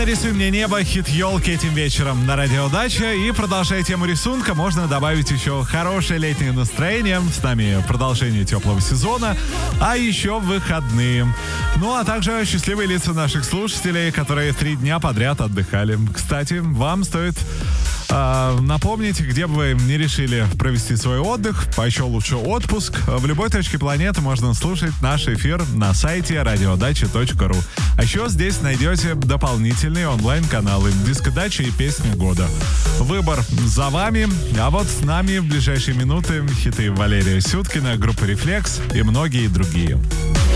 «Нарисуй мне небо», хит елки этим вечером на Радио Дача. И продолжая тему рисунка, можно добавить еще хорошее летнее настроение. С нами продолжение теплого сезона, а еще выходные. Ну, а также счастливые лица наших слушателей, которые 3 дня подряд отдыхали. Кстати, вам стоит напомнить, где бы вы не решили провести свой отдых, а еще лучше отпуск, в любой точке планеты можно слушать наш эфир на сайте radiodacha.ru. А еще здесь найдете дополнительные онлайн-каналы «Дискодача» и «Песня года». Выбор за вами, а вот с нами в ближайшие минуты хиты Валерия Сюткина, группы «Рефлекс» и многие другие.